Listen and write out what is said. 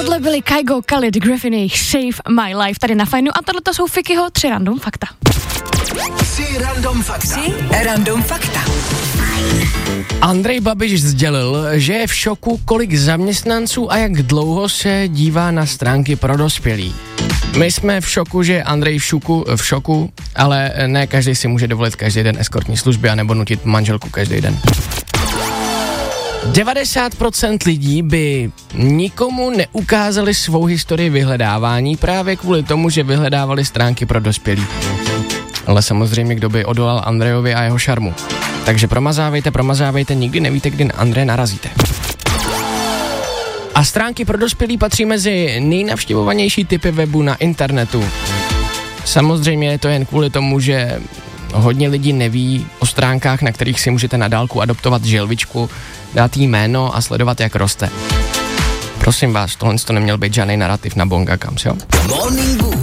Tohle byly Kygo, Khalid, Griffin, jejich Save My Life tady na Fajnu a tohle to jsou Fikyho 3 random fakta. 3 random fakta. Andrej Babiš sdělil, že je v šoku, kolik zaměstnanců a jak dlouho se dívá na stránky pro dospělí. My jsme v šoku, že Andrej v šoku, ale ne každý si může dovolit každý den eskortní služby a nebo nutit manželku každý den. 90% lidí by nikomu neukázali svou historii vyhledávání právě kvůli tomu, že vyhledávali stránky pro dospělí. Ale samozřejmě, kdo by odolal Andrejovi a jeho šarmu. Takže promazávejte, nikdy nevíte, kdy na Andreje narazíte. A stránky pro dospělí patří mezi nejnavštěvovanější typy webu na internetu. Samozřejmě je to jen kvůli tomu, že hodně lidí neví o stránkách, na kterých si můžete na dálku adoptovat želvičku, dát jí jméno a sledovat, jak roste. Prosím vás, tohle to neměl být žádný narrativ na Bonga Kams, jo? Morning Boo.